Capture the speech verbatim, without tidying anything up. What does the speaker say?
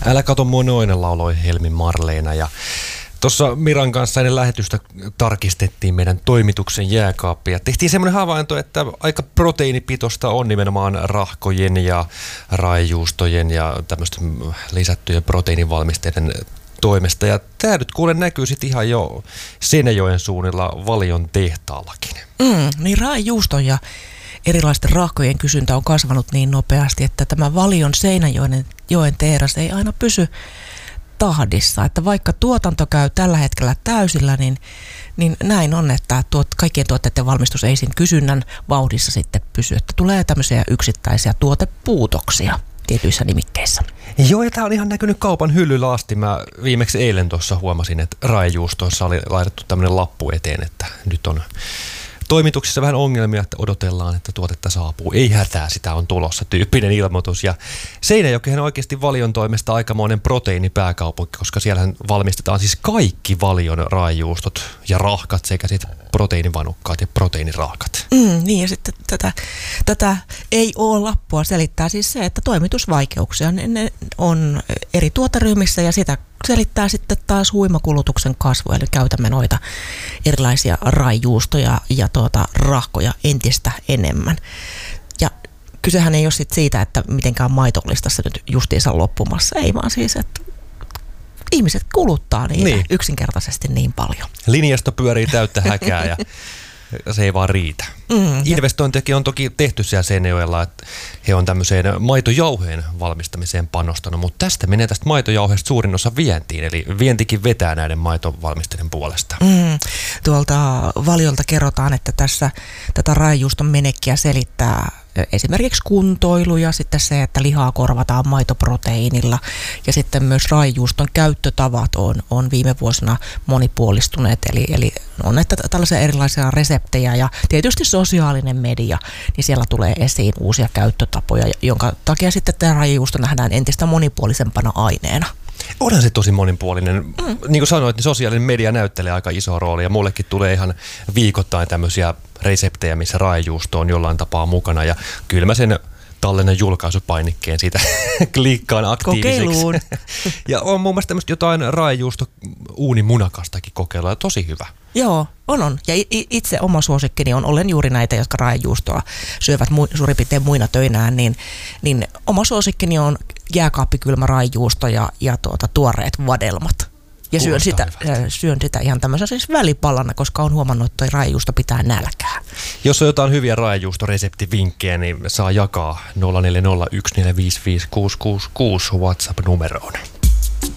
Älä kato mua noinen, lauloi Helmi Marleena. Ja tuossa Miran kanssa ennen lähetystä tarkistettiin meidän toimituksen jääkaappia. Tehtiin semmoinen havainto, että aika proteiinipitoista on nimenomaan rahkojen ja raajuustojen ja tämmöisten lisättyjen proteiinivalmisteiden toimesta. Ja tämä nyt kuule näkyy sitten ihan jo Seinäjoen suunnilla Valion tehtaallakin. Mm, niin raajuuston ja erilaisten rahkojen kysyntä on kasvanut niin nopeasti, että tämä Valion Seinäjoen joen tehdas ei aina pysy tahdissa. Että vaikka tuotanto käy tällä hetkellä täysillä, niin, niin näin on, että tuot, kaikkien tuotteiden valmistus ei siinä kysynnän vauhdissa sitten pysy. Että tulee tämmöisiä yksittäisiä tuotepuutoksia tietyissä nimikkeissä. Joo, ja tämä on ihan näkynyt kaupan hyllyllä asti. Mä viimeksi eilen tuossa huomasin, että raajuustoissa oli laitettu tämmöinen lappu eteen, että nyt on toimituksissa vähän ongelmia, että odotellaan, että tuotetta saapuu. Ei hätää, sitä on tulossa, tyyppinen ilmoitus. Ja Seinäjokihan on oikeasti Valion toimesta aikamoinen proteiinipääkaupunki, koska siellähän valmistetaan siis kaikki Valion raajuustot ja rahkat sekä sitten proteiinivanukkaat ja proteiinirahkat. Mm, niin ja sitten tätä, tätä ei ole lappua selittää siis se, että toimitusvaikeuksia ne, ne on eri tuoteryhmissä ja sitä selittää sitten taas huimakulutuksen kasvu, eli käytämme noita erilaisia raajuustoja ja tuota, rahkoja entistä enemmän. Ja kysehän ei ole sit siitä, että mitenkään maito olisi tässä nyt justiinsa loppumassa, ei vaan siis, että ihmiset kuluttaa niitä niin yksinkertaisesti niin paljon. Linjasto pyörii täyttä häkää ja se ei vaan riitä. Mm, Investointiakin on toki tehty siellä Seinäjoella, että he on tämmöiseen maitojauheen valmistamiseen panostanut, mutta tästä menee tästä maitojauheesta suurin osa vientiin, eli vientikin vetää näiden maitovalmisteiden puolesta. Mm, tuolta Valiolta kerrotaan, että tässä tätä raajuuston menekkiä selittää esimerkiksi kuntoilu ja sitten se, että lihaa korvataan maitoproteiinilla ja sitten myös raajuuston käyttötavat on, on viime vuosina monipuolistuneet, eli, eli on näitä tällaisia erilaisia reseptejä ja tietysti sosiaalinen media, niin siellä tulee esiin uusia käyttötapoja, jonka takia sitten tämä raajuusto nähdään entistä monipuolisempana aineena. Onhan se tosi monipuolinen. Mm. Niin kuin sanoit, niin sosiaalinen media näyttelee aika isoa roolia. Mullekin tulee ihan viikoittain tämmöisiä reseptejä, missä raajuusto on jollain tapaa mukana. Ja kyllä mä sen tallennan julkaisupainikkeen siitä klikkaan aktiiviseksi. Kokeiluun. Ja on muun muassa tämmöistä jotain raajuusto uunimunakastakin kokeilua. Tosi hyvä. Joo, on on. Ja itse oma suosikkini on, olen juuri näitä, jotka raajuustoa syövät mu- suurin piirtein muina töinään, niin, niin oma suosikkini on jääkaappikylmä raajuusto ja, ja tuota, tuoreet vadelmat. Ja syön sitä, syön sitä ihan tämmöisen siis välipallana, koska on huomannut, että toi raajuusto pitää nälkää. Jos on jotain hyviä raajuustoreseptivinkkejä, niin saa jakaa nolla neljä nolla yksi neljä viisi viisi kuusi kuusi kuusi WhatsApp-numeroon.